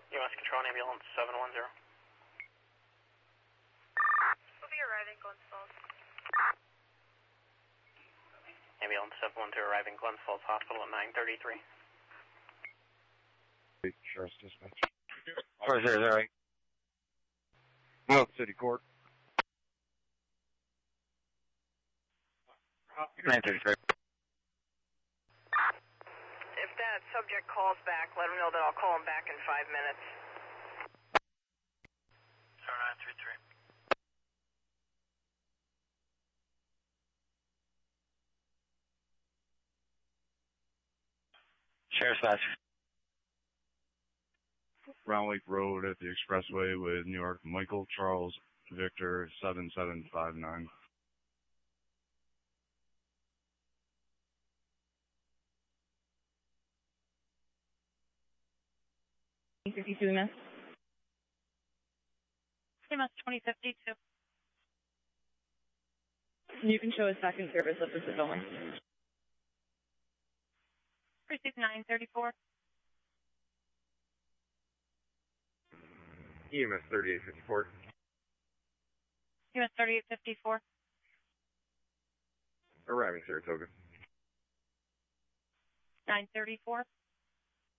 U.S. Control, ambulance 710. We'll be arriving Glens Falls. Ambulance 712 arriving Glens Falls Hospital at 9:33. Sheriff's Dispatch. Where's there, right? Milk City Court. 9:33. If that subject calls back, let him know that I'll call him back in 5 minutes. 0933. Sheriff's Dispatch. Round Lake Road at the expressway with New York Michael Charles Victor 7759. EMS 2052. You can show a second service up to the building. Precinct 934. EMS 3854. US 3854. Arriving Saratoga. 934.